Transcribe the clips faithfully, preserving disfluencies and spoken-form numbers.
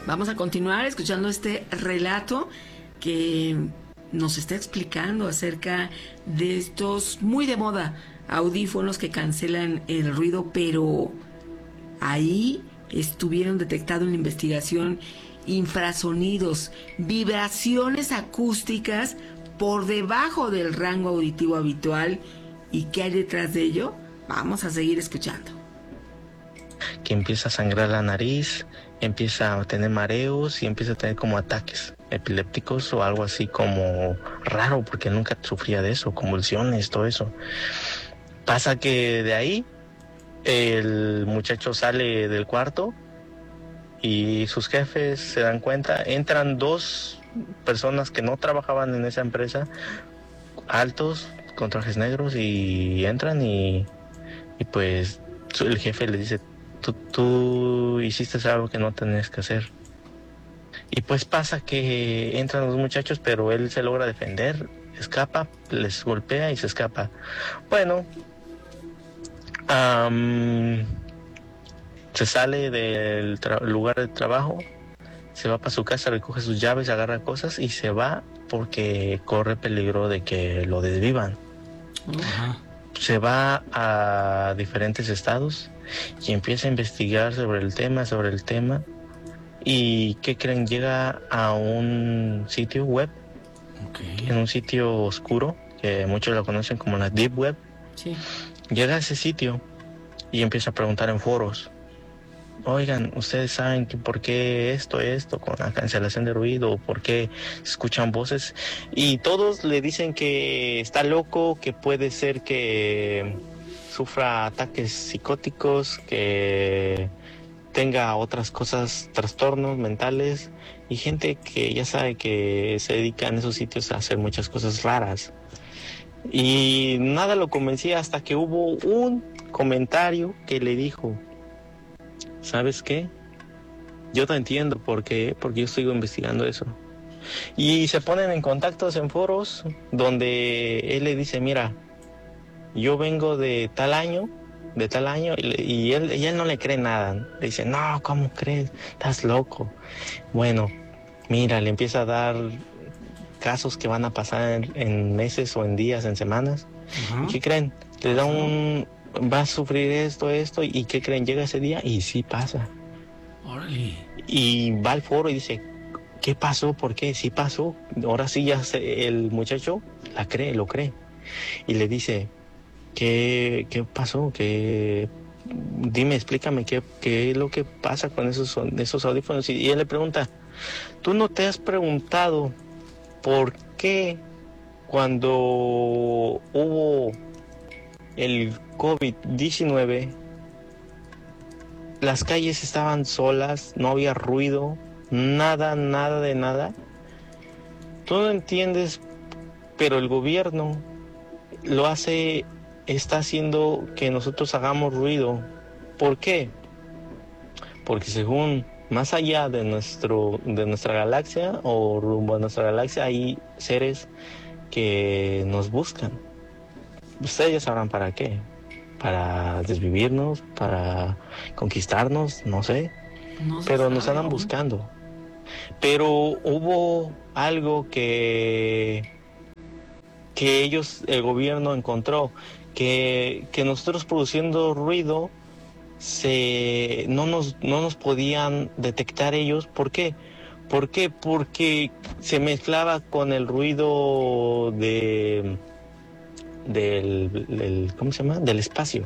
Vamos a continuar escuchando este relato que nos está explicando acerca de estos muy de moda audífonos que cancelan el ruido, pero ahí estuvieron detectando en la investigación infrasonidos, vibraciones acústicas por debajo del rango auditivo habitual. ¿Y qué hay detrás de ello? Vamos a seguir escuchando. Que empieza a sangrar la nariz, empieza a tener mareos y empieza a tener como ataques epilépticos o algo así como raro, porque nunca sufría de eso, convulsiones, todo eso. Pasa que de ahí el muchacho sale del cuarto y sus jefes se dan cuenta, entran dos personas que no trabajaban en esa empresa, altos, con trajes negros, y entran y, y pues el jefe le dice, tú, tú hiciste algo que no tenías que hacer. Y pues pasa que entran los muchachos, pero él se logra defender, escapa, les golpea y se escapa. Bueno, um, se sale del tra- lugar de trabajo, se va para su casa, recoge sus llaves, agarra cosas y se va porque corre peligro de que lo desvivan. Ajá. Se va a diferentes estados y empieza a investigar sobre el tema, sobre el tema. ¿Y qué creen? Llega a un sitio web, Okay. en un sitio oscuro, que muchos lo conocen como la Deep Web. Sí. Llega a ese sitio y empieza a preguntar en foros. Oigan, ¿ustedes saben que por qué esto, esto, con la cancelación de ruido, o por qué escuchan voces? Y todos le dicen que está loco, que puede ser que sufra ataques psicóticos, que tenga otras cosas, trastornos mentales, y gente que ya sabe que se dedica en esos sitios a hacer muchas cosas raras. Y nada lo convencía hasta que hubo un comentario que le dijo, ¿sabes qué? Yo te entiendo porque, porque yo sigo investigando eso. Y se ponen en contactos en foros donde él le dice, mira, yo vengo de tal año, de tal año, y, le- y él, y él no le cree nada. Le dice, no, ¿cómo crees? Estás loco. Bueno, mira, le empieza a dar casos que van a pasar en, en meses o en días, en semanas. Ajá. ¿Y qué creen? Le da Ajá. un, va a sufrir esto, esto, y ¿qué creen? Llega ese día y sí pasa. Órale. Y va al foro y dice, ¿qué pasó? ¿Por qué? Sí pasó. Ahora sí ya se, el muchacho la cree, lo cree. Y le dice, ¿qué, qué pasó? ¿Qué? Dime, explícame qué, qué es lo que pasa con esos, son- esos audífonos. Y, y él le pregunta, ¿tú no te has preguntado por qué cuando hubo el COVID diecinueve las calles estaban solas, no había ruido, nada, nada de nada? Tú no entiendes, pero el gobierno lo hace, está haciendo que nosotros hagamos ruido. ¿Por qué? Porque según más allá de nuestro, de nuestra galaxia o rumbo a nuestra galaxia hay seres que nos buscan. Ustedes ya sabrán para qué. Para desvivirnos, para conquistarnos, no sé. No se Pero nos sabe andan aún. buscando. Pero hubo algo que que ellos, el gobierno encontró, que, que nosotros produciendo ruido se, no, nos, no nos podían detectar ellos. ¿Por qué? ¿Por qué? Porque se mezclaba con el ruido de, del, del ¿cómo se llama? Del espacio,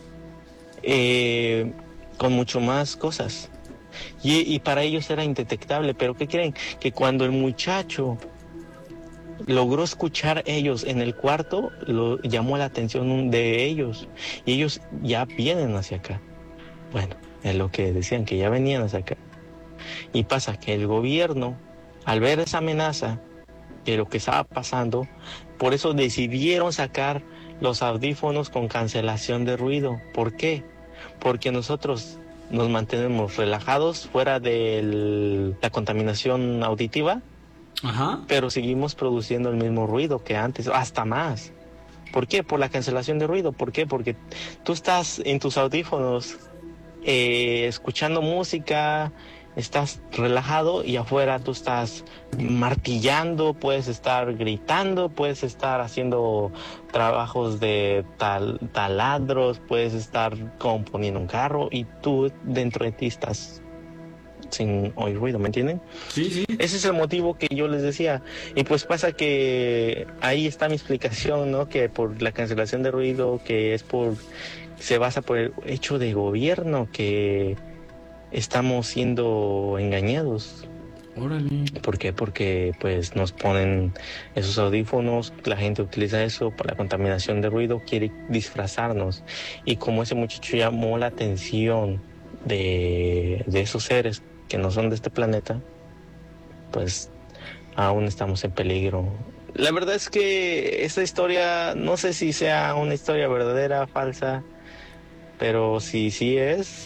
eh, con mucho más cosas. Y, y para ellos era indetectable. Pero ¿qué creen? Que cuando el muchacho logró escuchar ellos en el cuarto, lo llamó la atención de ellos, y ellos ya vienen hacia acá. Bueno, es lo que decían, que ya venían hacia acá. Y pasa que el gobierno, al ver esa amenaza de lo que estaba pasando, por eso decidieron sacar los audífonos con cancelación de ruido. ¿Por qué? Porque nosotros nos mantenemos relajados fuera de la contaminación auditiva, Ajá. pero seguimos produciendo el mismo ruido que antes, hasta más. ¿Por qué? Por la cancelación de ruido. ¿Por qué? Porque tú estás en tus audífonos eh, escuchando música, estás relajado y afuera tú estás martillando, puedes estar gritando, puedes estar haciendo trabajos de tal, taladros, puedes estar componiendo un carro y tú dentro de ti estás sin oír ruido, ¿me entienden? Sí, sí. Ese es el motivo que yo les decía. Y pues pasa que ahí está mi explicación, ¿no? Que por la cancelación de ruido, que es por, se basa por el hecho de gobierno, que estamos siendo engañados. Órale. ¿Por qué? Porque pues nos ponen esos audífonos, la gente utiliza eso para la contaminación de ruido, quiere disfrazarnos. Y como ese muchacho llamó la atención de, de esos seres que no son de este planeta, pues aún estamos en peligro. La verdad es que esta historia, no sé si sea una historia verdadera, falsa, pero si sí es,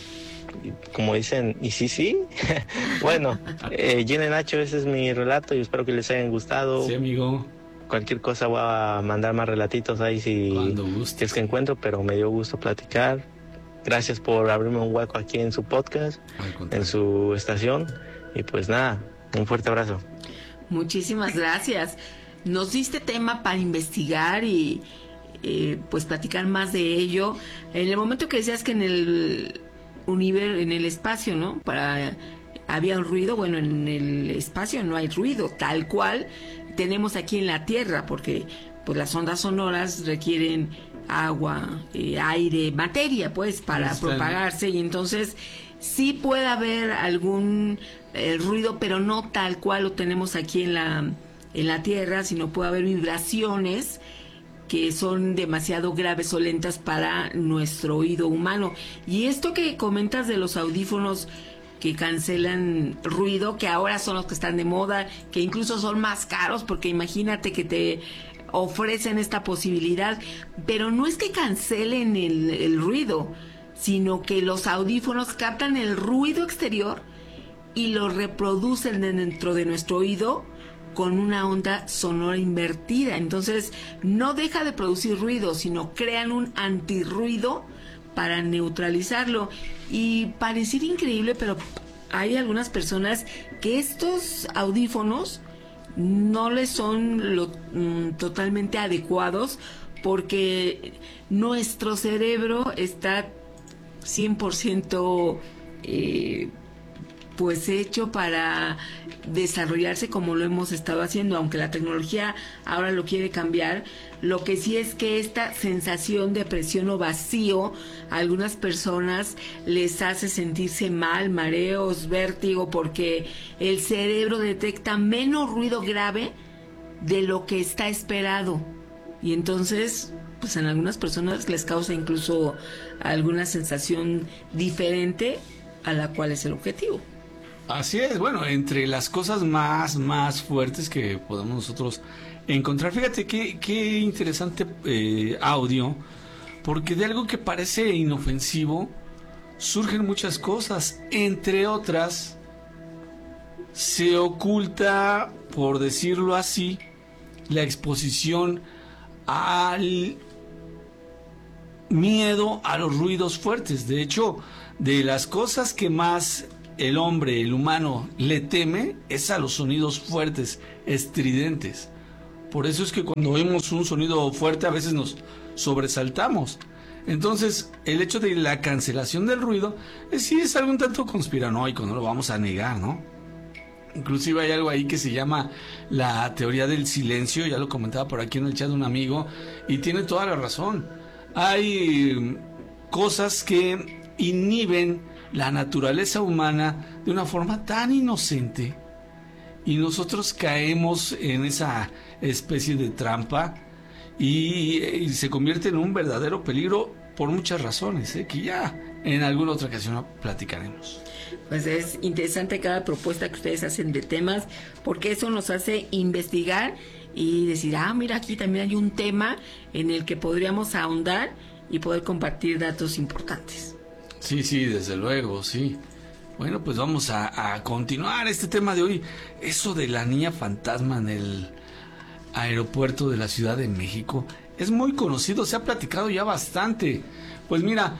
como dicen, y sí, sí. Bueno, eh, Gina y Nacho, ese es mi relato y espero que les hayan gustado. Sí, amigo. Cualquier cosa voy a mandar más relatitos ahí si, si es que encuentro, pero me dio gusto platicar. Gracias por abrirme un hueco aquí en su podcast, en su estación. Y pues nada, un fuerte abrazo. Muchísimas gracias. Nos diste tema para investigar y eh, pues platicar más de ello. En el momento que decías que en el universo, en el espacio, ¿no? Para había un ruido, bueno, en el espacio no hay ruido, tal cual tenemos aquí en la Tierra, porque pues las ondas sonoras requieren agua, eh, aire, materia, pues, para Está propagarse bien. Y entonces sí puede haber algún eh, ruido, pero no tal cual lo tenemos aquí en la en la Tierra, sino puede haber vibraciones que son demasiado graves o lentas para nuestro oído humano. Y esto que comentas de los audífonos que cancelan ruido, que ahora son los que están de moda, que incluso son más caros, porque imagínate que te ofrecen esta posibilidad, pero no es que cancelen el, el ruido, sino que los audífonos captan el ruido exterior y lo reproducen dentro de nuestro oído con una onda sonora invertida. Entonces no deja de producir ruido, sino crean un antirruido para neutralizarlo. Y pareciera increíble, pero hay algunas personas que estos audífonos no les son lo, mm, totalmente adecuados, porque nuestro cerebro está cien por ciento eh, pues hecho para desarrollarse como lo hemos estado haciendo, aunque la tecnología ahora lo quiere cambiar. Lo que sí es que esta sensación de presión o vacío a algunas personas les hace sentirse mal, mareos, vértigo, porque el cerebro detecta menos ruido grave de lo que está esperado, y entonces pues en algunas personas les causa incluso alguna sensación diferente a la cual es el objetivo. Así es, bueno, entre las cosas más, más fuertes que podemos nosotros encontrar, fíjate qué, qué interesante eh, audio, porque de algo que parece inofensivo surgen muchas cosas, entre otras se oculta, por decirlo así, la exposición al miedo a los ruidos fuertes. De hecho, de las cosas que más el hombre, el humano, le teme es a los sonidos fuertes, estridentes. Por eso es que cuando oímos un sonido fuerte a veces nos sobresaltamos. Entonces, el hecho de la cancelación del ruido eh, sí es algo un tanto conspiranoico, no lo vamos a negar, ¿no? Inclusive hay algo ahí que se llama la teoría del silencio, ya lo comentaba por aquí en el chat un amigo, y tiene toda la razón. Hay cosas que inhiben la naturaleza humana de una forma tan inocente y nosotros caemos en esa especie de trampa y, y se convierte en un verdadero peligro por muchas razones, ¿eh? Que ya en alguna otra ocasión platicaremos. Pues es interesante cada propuesta que ustedes hacen de temas, porque eso nos hace investigar y decir, ah, mira, aquí también hay un tema en el que podríamos ahondar y poder compartir datos importantes. Sí, sí, desde luego, sí. Bueno, pues vamos a, a continuar este tema de hoy. Eso de la niña fantasma en el aeropuerto de la Ciudad de México es muy conocido, se ha platicado ya bastante. Pues mira,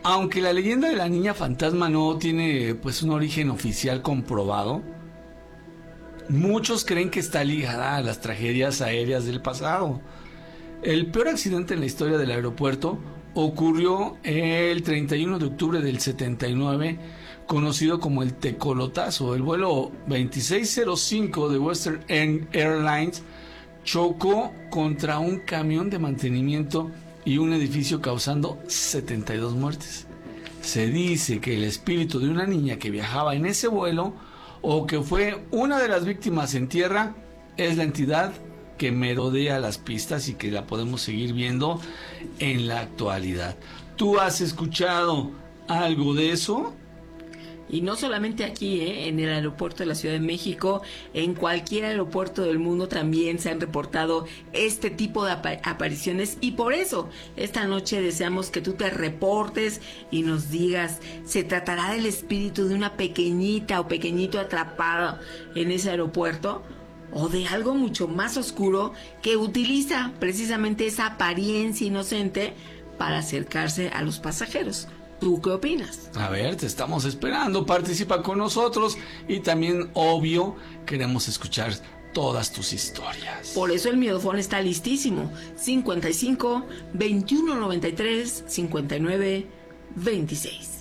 Aunque la leyenda de la niña fantasma no tiene pues un origen oficial comprobado, muchos creen que está ligada a las tragedias aéreas del pasado. El peor accidente en la historia del aeropuerto ocurrió el treinta y uno de octubre del setenta y nueve, conocido como el Tecolotazo. El vuelo veintiséis cero cinco de Western Airlines chocó contra un camión de mantenimiento y un edificio, causando setenta y dos muertes. Se dice que el espíritu de una niña que viajaba en ese vuelo o que fue una de las víctimas en tierra es la entidad que merodea las pistas y que la podemos seguir viendo en la actualidad. ¿Tú has escuchado algo de eso? Y no solamente aquí, ¿eh? En el aeropuerto de la Ciudad de México, en cualquier aeropuerto del mundo también se han reportado este tipo de ap- apariciones, y por eso esta noche deseamos que tú te reportes y nos digas, ¿se tratará del espíritu de una pequeñita o pequeñito atrapado en ese aeropuerto? ¿O de algo mucho más oscuro que utiliza precisamente esa apariencia inocente para acercarse a los pasajeros? ¿Tú qué opinas? A ver, te estamos esperando, participa con nosotros y también, obvio, queremos escuchar todas tus historias. Por eso el Miedofón está listísimo. cincuenta y cinco, veintiuno noventa y tres, cincuenta y nueve, veintiséis.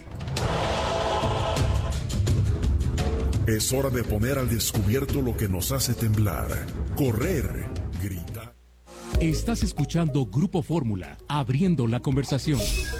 Es hora de poner al descubierto lo que nos hace temblar, correr, gritar. Estás escuchando Grupo Fórmula, abriendo la conversación.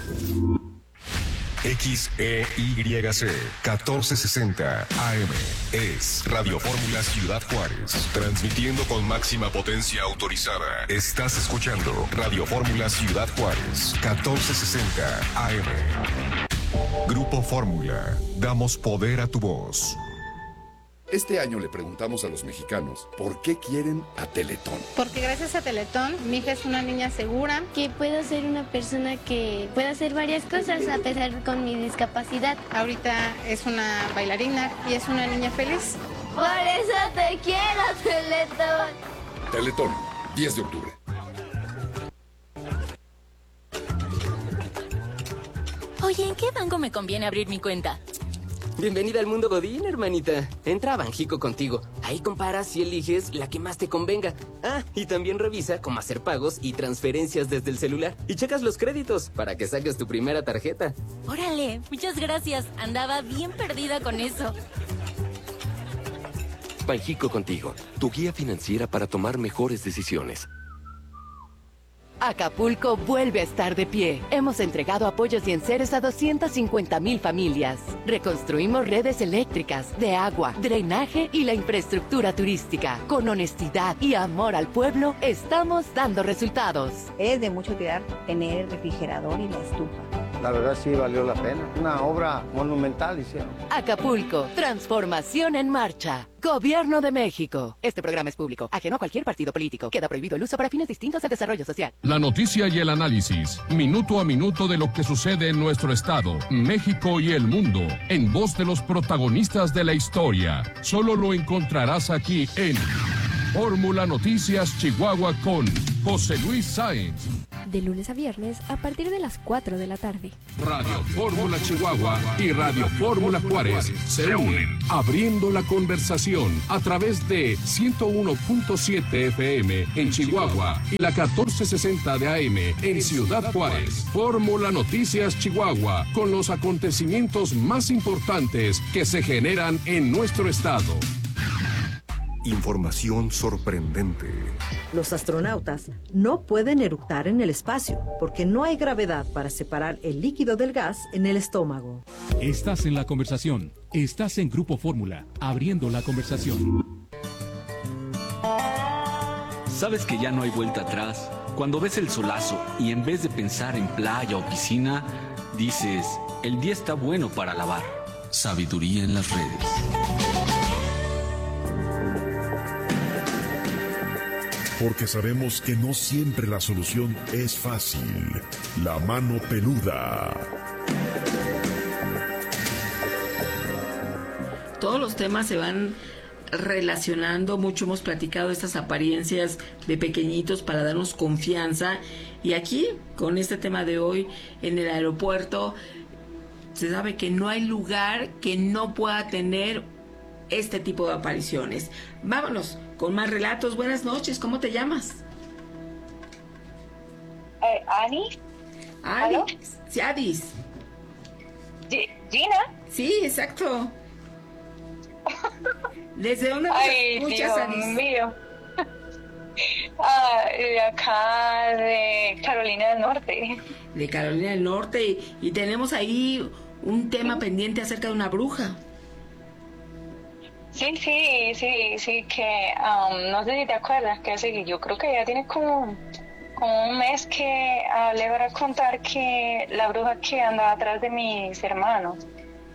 X E Y C catorce sesenta A M es Radio Fórmula Ciudad Juárez, transmitiendo con máxima potencia autorizada. Estás escuchando Radio Fórmula Ciudad Juárez, catorce sesenta A M. Grupo Fórmula, damos poder a tu voz. Este año le preguntamos a los mexicanos por qué quieren a Teletón. Porque gracias a Teletón, mi hija es una niña segura. Que puedo ser una persona que pueda hacer varias cosas a pesar con mi discapacidad. Ahorita es una bailarina y es una niña feliz. Por eso te quiero, Teletón. Teletón, diez de octubre. Oye, ¿en qué banco me conviene abrir mi cuenta? Bienvenida al mundo Godín, hermanita. Entra a Banjico Contigo. Ahí comparas y eliges la que más te convenga. Ah, y también revisa cómo hacer pagos y transferencias desde el celular. Y checas los créditos para que saques tu primera tarjeta. Órale, muchas gracias. Andaba bien perdida con eso. Banjico Contigo, tu guía financiera para tomar mejores decisiones. Acapulco vuelve a estar de pie. Hemos entregado apoyos y enseres a doscientas cincuenta mil familias. Reconstruimos redes eléctricas, de agua, drenaje y la infraestructura turística. Con honestidad y amor al pueblo, estamos dando resultados. Es de mucho cuidar tener el refrigerador y la estufa. La verdad sí valió la pena. Una obra monumental hicieron. Acapulco, transformación en marcha. Gobierno de México. Este programa es público, ajeno a cualquier partido político. Queda prohibido el uso para fines distintos al desarrollo social. La noticia y el análisis, minuto a minuto de lo que sucede en nuestro estado, México y el mundo, en voz de los protagonistas de la historia. Solo lo encontrarás aquí en Fórmula Noticias Chihuahua con José Luis Sáenz. De lunes a viernes a partir de las cuatro de la tarde. Radio Fórmula Chihuahua y Radio Fórmula Juárez se unen, abriendo la conversación a través de ciento uno punto siete F M en Chihuahua y la catorce sesenta de A M en Ciudad Juárez. Fórmula Noticias Chihuahua, con los acontecimientos más importantes que se generan en nuestro estado. Información sorprendente. Los astronautas no pueden eructar en el espacio porque no hay gravedad para separar el líquido del gas en el estómago. Estás en la conversación. Estás en Grupo Fórmula, abriendo la conversación. ¿Sabes que ya no hay vuelta atrás? Cuando ves el solazo y en vez de pensar en playa o piscina, dices, el día está bueno para lavar. Sabiduría en las redes. Porque sabemos que no siempre la solución es fácil. La mano peluda. Todos los temas se van relacionando, mucho hemos platicado estas apariencias de pequeñitos para darnos confianza. Y aquí, con este tema de hoy, en el aeropuerto, se sabe que no hay lugar que no pueda tener este tipo de apariciones. Vámonos con más relatos. Buenas noches, ¿cómo te llamas? Eh, Ani. Adis. Sí, Adis. G- Gina. Sí, exacto. ¿Desde dónde nos Ay, escuchas, Dios Adis? mío. Ah, de acá de Carolina del Norte. De Carolina del Norte. Y, y tenemos ahí un tema pendiente acerca de una bruja. Sí, sí, sí, sí, que um, no sé si te acuerdas que hace, yo creo que ya tiene como, como un mes que hablé para contar que la bruja que andaba atrás de mis hermanos.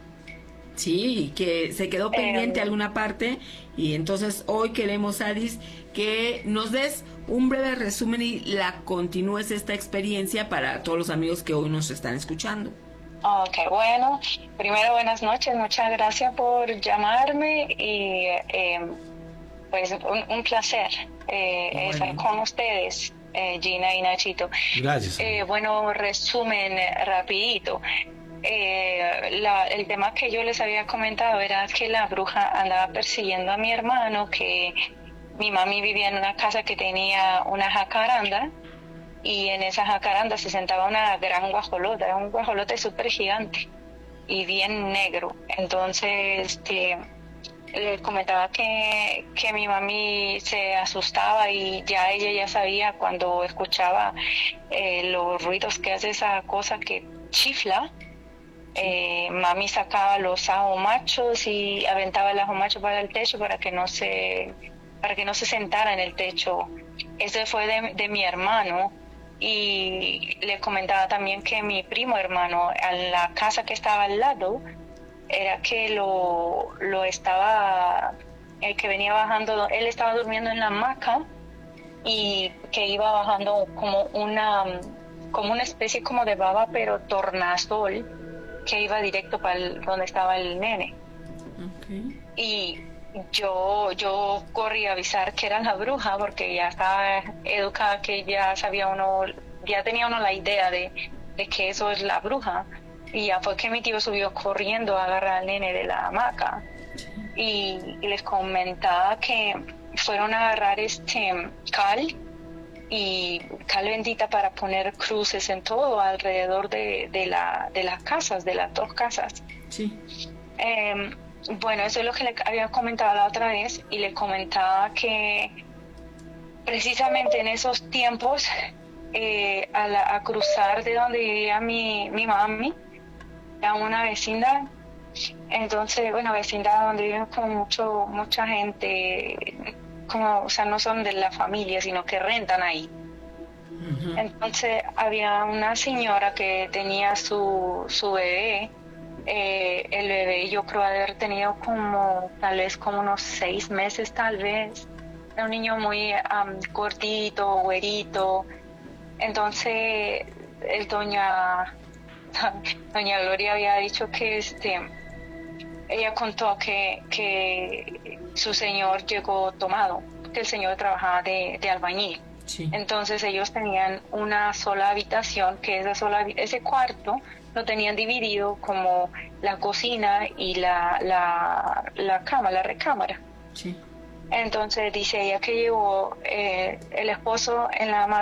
Sí, que se quedó pendiente Eh, alguna parte, y entonces hoy queremos, Adis, que nos des un breve resumen y la continúes esta experiencia para todos los amigos que hoy nos están escuchando. Ok, bueno, primero buenas noches, muchas gracias por llamarme y eh, pues un, un placer eh, Bueno. estar con ustedes, eh, Gina y Nachito. Gracias. Eh, bueno, resumen eh, rapidito. Eh, la- el tema que yo les había comentado era que la bruja andaba persiguiendo a mi hermano, que mi mami vivía en una casa que tenía una jacaranda, y en esa jacaranda se sentaba una gran guajolota, era un guajolote súper gigante y bien negro. Entonces, este, les comentaba que, que mi mami se asustaba y ya ella ya sabía cuando escuchaba eh, los ruidos que hace esa cosa que chifla. Eh, mami sacaba los ajomachos y aventaba el ajomacho para el techo para que no se para que no se sentara en el techo. Ese fue de, de mi hermano. Y le comentaba también que mi primo hermano, a la casa que estaba al lado, era que lo, lo estaba, el que venía bajando, él estaba durmiendo en la hamaca y que iba bajando como una, como una especie como de baba, pero tornasol, que iba directo para el- donde estaba el nene. Y yo yo corrí a avisar que era la bruja porque ya estaba educada, que ya sabía uno, ya tenía uno la idea de, de que eso es la bruja. Y ya fue que mi tío subió corriendo a agarrar al nene de la hamaca. Y, y les comentaba que fueron a agarrar este cal y cal bendita para poner cruces en todo alrededor de, de, la, de las casas, de las dos casas. Sí. Eh, bueno, eso es lo que le había comentado la otra vez, y le comentaba que precisamente en esos tiempos, eh, a, la- a cruzar de donde vivía mi, mi mami, a una vecindad, entonces, bueno, vecindad donde viven como mucho, mucha gente, como, o sea, no son de la familia, sino que rentan ahí. Entonces había una señora que tenía su, su bebé. Eh, el bebé yo creo haber tenido como tal vez como unos seis meses tal vez. Era un niño muy am, cortito, güerito. Entonces el doña doña Gloria había dicho que este ella contó que, que su señor llegó tomado, que el señor trabajaba de, de albañil. Sí. Entonces ellos tenían una sola habitación, que esa sola, ese cuarto lo tenían dividido como la cocina y la, la, la cama, la recámara. Sí. Entonces dice ella que llegó eh, el esposo en la